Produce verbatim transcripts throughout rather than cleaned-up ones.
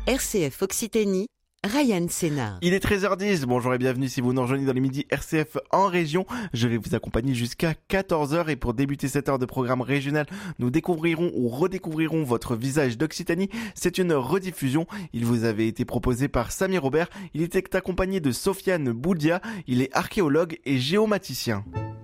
R C F Occitanie, Ryan Sénard. Il est treize heures dix, bonjour et bienvenue si vous nous rejoignez dans les midis R C F en région. Je vais vous accompagner jusqu'à quatorze heures et pour débuter cette heure de programme régional, nous découvrirons ou redécouvrirons votre visage d'Occitanie. C'est une rediffusion, il vous avait été proposé par Samy Robert, il était accompagné de Sofiane Boudia, il est archéologue et géomaticien.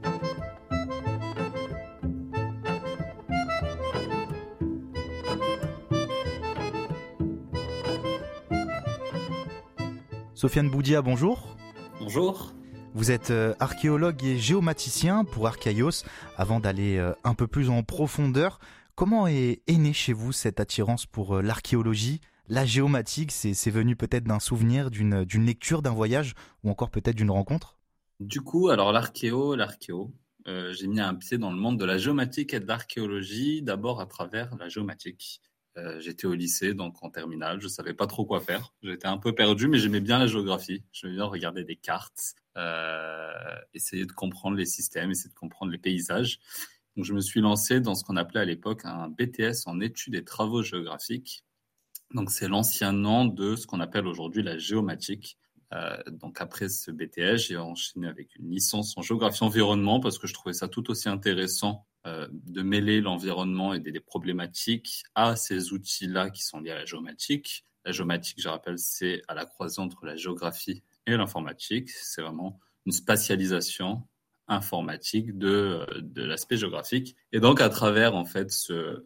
Sofiane Boudia, bonjour. Bonjour. Vous êtes euh, archéologue et géomaticien pour Archaïos. Avant d'aller euh, un peu plus en profondeur, comment est, est née chez vous cette attirance pour euh, l'archéologie ? La géomatique, c'est, c'est venu peut-être d'un souvenir, d'une, d'une lecture, d'un voyage ou encore peut-être d'une rencontre ? Du coup, alors l'archéo, l'archéo, euh, j'ai mis un pied dans le monde de la géomatique et de l'archéologie, d'abord à travers la géomatique. Euh, j'étais au lycée, donc en terminale, je savais pas trop quoi faire. J'étais un peu perdu, mais j'aimais bien la géographie. J'aimais bien regarder des cartes, euh, essayer de comprendre les systèmes, essayer de comprendre les paysages. Donc je me suis lancé dans ce qu'on appelait à l'époque un B T S en études et travaux géographiques. Donc c'est l'ancien nom de ce qu'on appelle aujourd'hui la géomatique. Euh, donc après ce B T S, j'ai enchaîné avec une licence en géographie environnement parce que je trouvais ça tout aussi intéressant euh, de mêler l'environnement et des, des problématiques à ces outils-là qui sont liés à la géomatique. La géomatique, je rappelle, c'est à la croisée entre la géographie et l'informatique. C'est vraiment une spatialisation informatique de, de l'aspect géographique. Et donc à travers en fait ce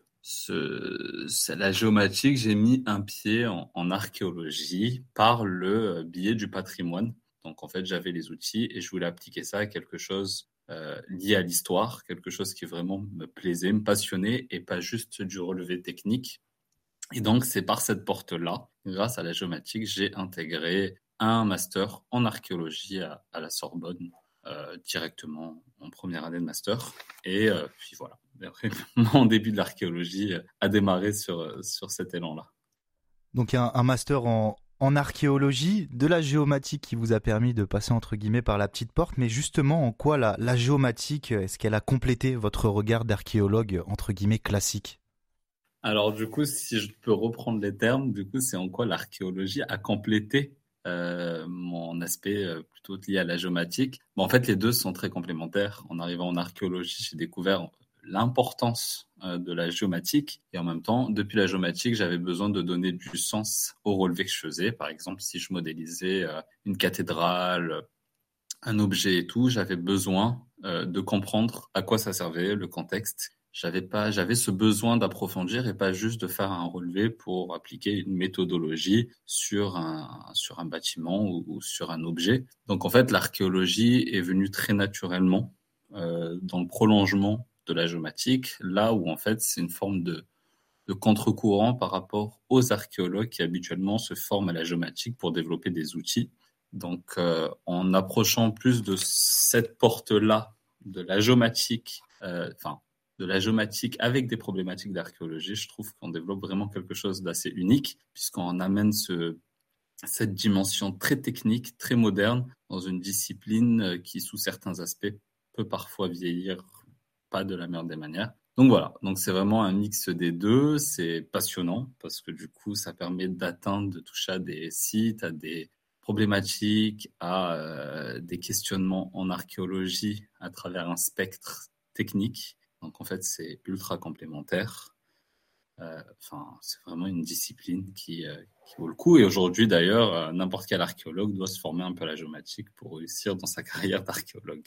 Ce, c'est la géomatique, j'ai mis un pied en, en archéologie par le biais du patrimoine. Donc, en fait, j'avais les outils et je voulais appliquer ça à quelque chose euh, lié à l'histoire, quelque chose qui vraiment me plaisait, me passionnait et pas juste du relevé technique. Et donc, c'est par cette porte-là, grâce à la géomatique, j'ai intégré un master en archéologie à, à la Sorbonne, euh, directement en première année de master. Et euh, puis voilà. Après, mon début de l'archéologie a démarré sur, sur cet élan-là. Donc un, un master en, en archéologie, de la géomatique qui vous a permis de passer entre guillemets par la petite porte, mais justement en quoi la, la géomatique, est-ce qu'elle a complété votre regard d'archéologue entre guillemets classique ? Alors du coup, si je peux reprendre les termes, du coup c'est en quoi l'archéologie a complété euh, mon aspect euh, plutôt lié à la géomatique. Bon, en fait, les deux sont très complémentaires. En arrivant en archéologie, j'ai découvert l'importance euh, de la géomatique et en même temps, depuis la géomatique, j'avais besoin de donner du sens au relevé que je faisais. Par exemple, si je modélisais euh, une cathédrale, un objet et tout, j'avais besoin euh, de comprendre à quoi ça servait, le contexte. J'avais pas, j'avais ce besoin d'approfondir et pas juste de faire un relevé pour appliquer une méthodologie sur un sur un bâtiment ou, ou sur un objet. Donc en fait, l'archéologie est venue très naturellement euh, dans le prolongement de la géomatique, là où en fait c'est une forme de, de contre-courant par rapport aux archéologues qui habituellement se forment à la géomatique pour développer des outils. Donc euh, en approchant plus de cette porte-là de la géomatique, euh, enfin de la géomatique avec des problématiques d'archéologie, je trouve qu'on développe vraiment quelque chose d'assez unique puisqu'on amène ce, cette dimension très technique, très moderne dans une discipline qui sous certains aspects peut parfois vieillir pas de la meilleure des manières. Donc voilà, donc c'est vraiment un mix des deux, c'est passionnant parce que du coup ça permet d'atteindre, de toucher à des sites, à des problématiques, à euh, des questionnements en archéologie à travers un spectre technique. Donc en fait c'est ultra complémentaire. Euh, enfin, c'est vraiment une discipline qui, euh, qui vaut le coup. Et aujourd'hui d'ailleurs, euh, n'importe quel archéologue doit se former un peu à la géomatique pour réussir dans sa carrière d'archéologue.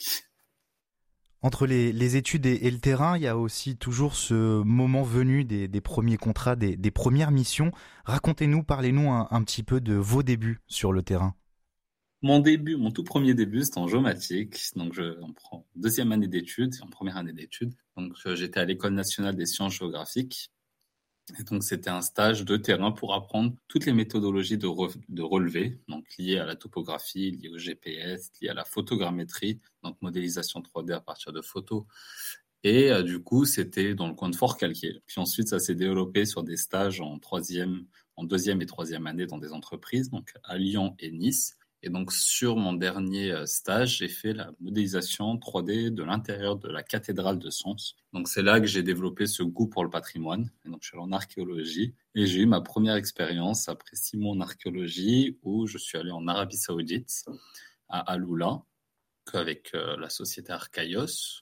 Entre les, les études et, et le terrain, il y a aussi toujours ce moment venu des, des premiers contrats, des, des premières missions. Racontez-nous, parlez-nous un, un petit peu de vos débuts sur le terrain. Mon début, mon tout premier début, c'était en géomatique. Donc, je, on prend deuxième année d'études, en première année d'études. Donc, j'étais à l'École nationale des sciences géographiques. Et donc, c'était un stage de terrain pour apprendre toutes les méthodologies de, re, de relevé, donc liées à la topographie, liées au G P S, liées à la photogrammétrie, donc modélisation trois D à partir de photos. Et euh, du coup, c'était dans le coin de Fort-Calquier. Puis ensuite, ça s'est développé sur des stages en troisième, en deuxième et troisième année dans des entreprises, donc à Lyon et Nice. Et donc, sur mon dernier stage, j'ai fait la modélisation trois D de l'intérieur de la cathédrale de Sens. Donc, c'est là que j'ai développé ce goût pour le patrimoine. Et donc, je suis allé en archéologie et j'ai eu ma première expérience après six mois en archéologie où je suis allé en Arabie Saoudite, à Aloula, avec euh, la société Archaios.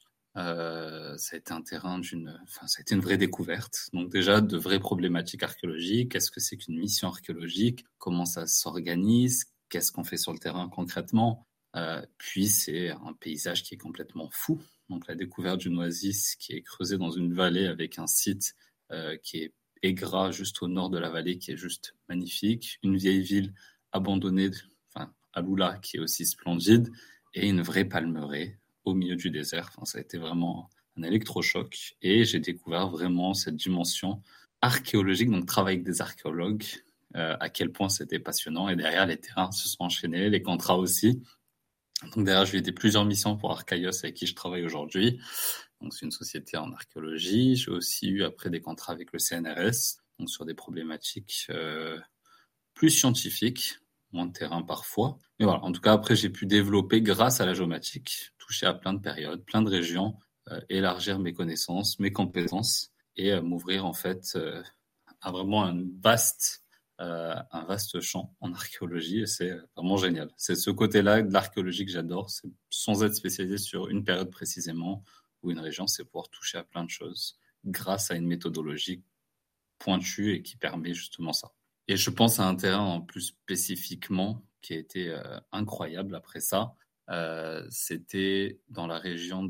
Euh, ça a été un terrain d'une, enfin, ça a été une vraie découverte. Donc déjà de vraies problématiques archéologiques. Qu'est-ce que c'est qu'une mission archéologique? Comment ça s'organise? Qu'est-ce qu'on fait sur le terrain concrètement? euh, Puis c'est un paysage qui est complètement fou. Donc la découverte d'une oasis qui est creusée dans une vallée avec un site euh, qui est Aigra, juste au nord de la vallée, qui est juste magnifique. Une vieille ville abandonnée, enfin Aloula, qui est aussi splendide, et une vraie palmeraie au milieu du désert. Enfin, ça a été vraiment un électrochoc et j'ai découvert vraiment cette dimension archéologique, donc travailler avec des archéologues, euh, à quel point c'était passionnant. Et derrière, les terrains se sont enchaînés, les contrats aussi. Donc derrière, j'ai eu des plusieurs missions pour Archaios avec qui je travaille aujourd'hui. Donc c'est une société en archéologie. J'ai aussi eu après des contrats avec le C N R S, donc sur des problématiques euh, plus scientifiques, moins de terrain parfois. Mais voilà, en tout cas, après, j'ai pu développer grâce à la géomatique, toucher à plein de périodes, plein de régions, euh, élargir mes connaissances, mes compétences et euh, m'ouvrir en fait euh, à vraiment un vaste, euh, un vaste champ en archéologie et c'est vraiment génial. C'est ce côté-là de l'archéologie que j'adore, c'est sans être spécialisé sur une période précisément ou une région, c'est pouvoir toucher à plein de choses grâce à une méthodologie pointue et qui permet justement ça. Et je pense à un terrain en plus spécifiquement qui a été euh, incroyable après ça. Euh, c'était dans la région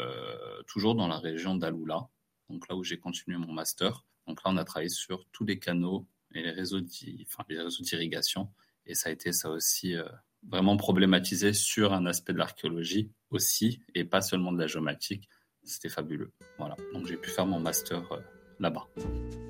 de, toujours dans la région d'Aloula, donc là où j'ai continué mon master. Donc là, on a travaillé sur tous les canaux et les réseaux, d'y, enfin, les réseaux d'irrigation. Et ça a été ça aussi euh, vraiment problématisé sur un aspect de l'archéologie aussi, et pas seulement de la géomatique. C'était fabuleux. Voilà. Donc j'ai pu faire mon master euh, là-bas.